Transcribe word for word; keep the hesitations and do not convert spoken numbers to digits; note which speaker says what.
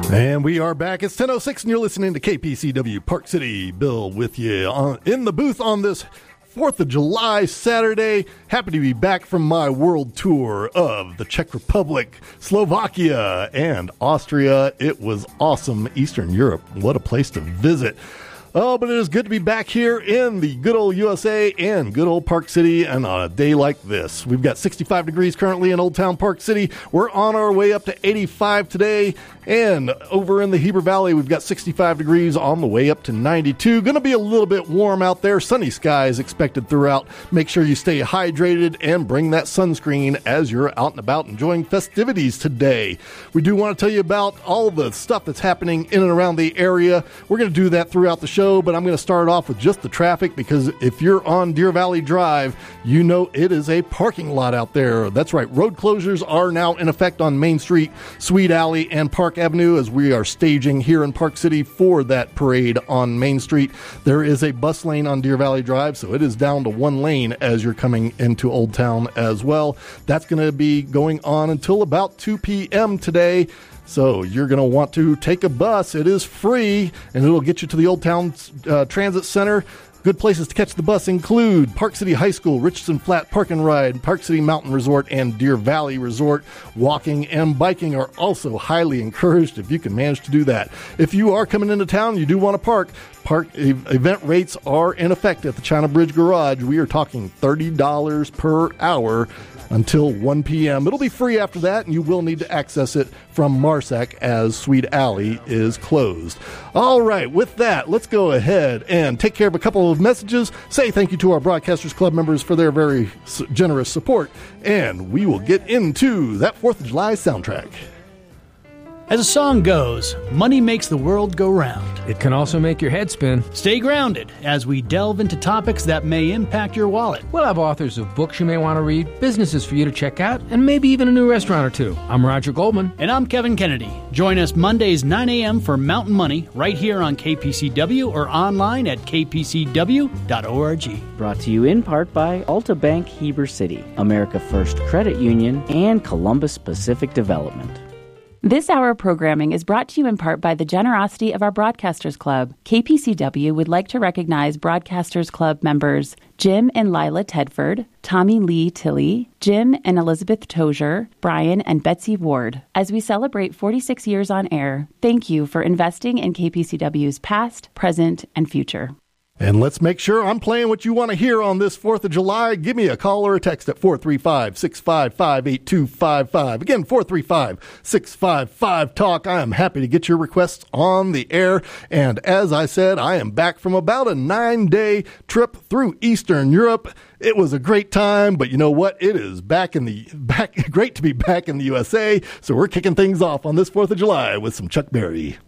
Speaker 1: And we are back. It's ten oh six, and you're listening to K P C W Park City. Bill with you on, in the booth on this fourth of July Saturday. Happy to be back from my world tour of the Czech Republic, Slovakia, and Austria. It was awesome. Eastern Europe, what a place to visit. Oh, but it is good to be back here in the good old U S A and good old Park City and on a day like this. We've got sixty-five degrees currently in Old Town Park City. We're on our way up to eighty-five today. And over in the Heber Valley, we've got sixty-five degrees on the way up to ninety-two. Going to be a little bit warm out there. Sunny skies expected throughout. Make sure you stay hydrated and bring that sunscreen as you're out and about enjoying festivities today. We do want to tell you about all the stuff that's happening in and around the area. We're going to do that throughout the show, but I'm going to start off with just the traffic because if you're on Deer Valley Drive, you know it is a parking lot out there. That's right. Road closures are now in effect on Main Street, Sweet Alley, and Park Avenue as we are staging here in Park City for that parade on Main Street. There is a bus lane on Deer Valley Drive, so it is down to one lane as you're coming into Old Town as well. That's going to be going on until about two p.m. today. So you're going to want to take a bus. It is free, and it'll get you to the Old Town uh, Transit Center. Good places to catch the bus include Park City High School, Richardson Flat Park and Ride, Park City Mountain Resort, and Deer Valley Resort. Walking and biking are also highly encouraged if you can manage to do that. If you are coming into town, you do want to park. Park e- event rates are in effect at the China Bridge Garage. We are talking thirty dollars per hour until one p.m. It'll be free after that, and you will need to access it from Marsac as Sweet Alley is closed. All right, with that, let's go ahead and take care of a couple of messages. Say thank you to our Broadcasters Club members for their very generous support, and we will get into that fourth of July soundtrack.
Speaker 2: As the song goes, money makes the world go round.
Speaker 3: It can also make your head spin.
Speaker 2: Stay grounded as we delve into topics that may impact your wallet.
Speaker 3: We'll have authors of books you may want to read, businesses for you to check out, and maybe even a new restaurant or two. I'm Roger Goldman.
Speaker 2: And I'm Kevin Kennedy. Join us Mondays nine a.m. for Mountain Money right here on K P C W or online at k p c w dot org.
Speaker 4: Brought to you in part by Alta Bank Heber City, America First Credit Union, and Columbus Pacific Development.
Speaker 5: This hour of programming is brought to you in part by the generosity of our Broadcasters Club. K P C W would like to recognize Broadcasters Club members Jim and Lila Tedford, Tommy Lee Tilley, Jim and Elizabeth Tozier, Brian and Betsy Ward. As we celebrate forty-six years on air, thank you for investing in K P C W's past, present, and future.
Speaker 1: And let's make sure I'm playing what you want to hear on this fourth of July. Give me a call or a text at four three five, six five five, eight two five five. Again, four three five, six five five, talk. I am happy to get your requests on the air. And as I said, I am back from about a nine-day trip through Eastern Europe. It was a great time, but you know what? It is back in the back. Great to be back in the U S A. So we're kicking things off on this fourth of July with some Chuck Berry.